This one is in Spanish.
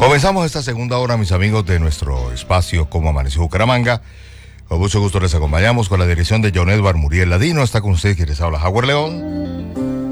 Comenzamos esta segunda hora, mis amigos, de nuestro espacio Cómo Amaneció Bucaramanga. Con mucho gusto les acompañamos con la dirección de John Edward Muriel Ladino. Está con ustedes quien les habla, Howard León.